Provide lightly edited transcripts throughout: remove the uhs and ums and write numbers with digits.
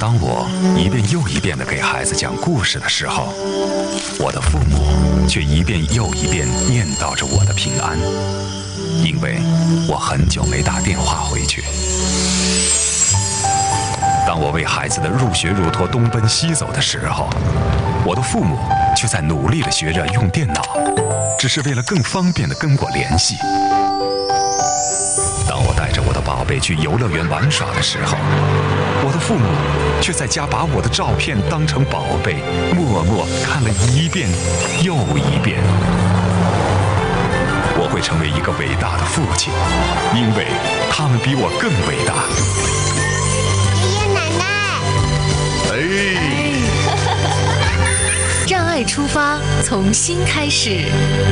当我一遍又一遍地给孩子讲故事的时候，我的父母却一遍又一遍念叨着我的平安，因为我很久没打电话回去。当我为孩子的入学入托东奔西走的时候，我的父母却在努力地学着用电脑，只是为了更方便地跟我联系。当我带着我的宝贝去游乐园玩耍的时候，我的父母却在家把我的照片当成宝贝，默默看了一遍又一遍。我会成为一个伟大的父亲，因为他们比我更伟大。 爷爷奶奶，让爱出发，从心开始。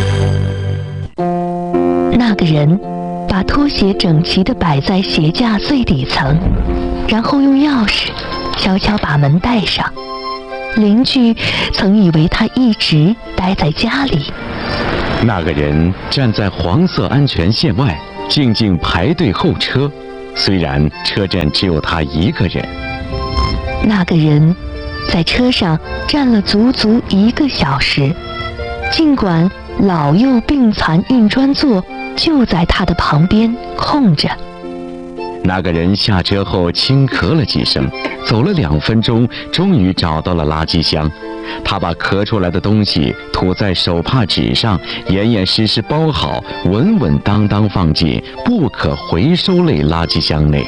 那个人把拖鞋整齐地摆在鞋架最底层，然后用钥匙悄悄把门带上。邻居曾以为他一直待在家里。 那个人站在黄色安全线外，静静排队候车，虽然车站只有他一个人。 那个人在车上站了足足1个小时，尽管老幼病残运专座就在他的旁边空着。 那个人下车后轻咳了几声，走了2分钟，终于找到了垃圾箱。他把咳出来的东西涂在手帕纸上，严严实实包好，稳稳当当放进不可回收类垃圾箱内。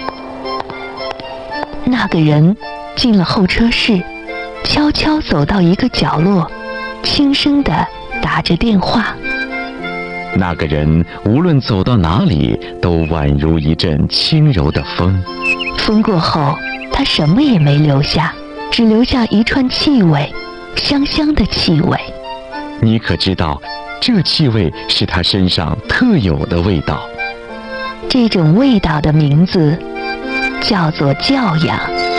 那个人进了候车室，悄悄走到一个角落，轻声地打着电话。 那个人无论走到哪里，都宛如一阵轻柔的风。 风过后，他什么也没留下，只留下一串气味，香香的气味。 你可知道，这气味是他身上特有的味道。 这种味道的名字叫做教养。